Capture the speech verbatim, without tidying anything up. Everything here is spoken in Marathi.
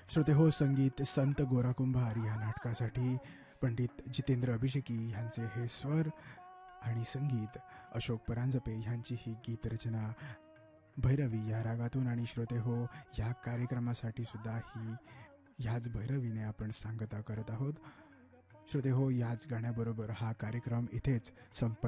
श्रोते हो, संगीत संत गोरा कुंभार या नाटकासाठी पंडित जितेंद्र अभिषेकी ह्यांचे हे स्वर आणि संगीत, अशोक परांजपे ह्यांची ही गीतरचना भैरवी या रागातून. आणि श्रोते हो, ह्या कार्यक्रमासाठी सुद्धा ही ह्याच भैरवीने आपण सांगता करत आहोत. श्रोते हो, याच गाण्याबरोबर हा कार्यक्रम इथेच संपन्न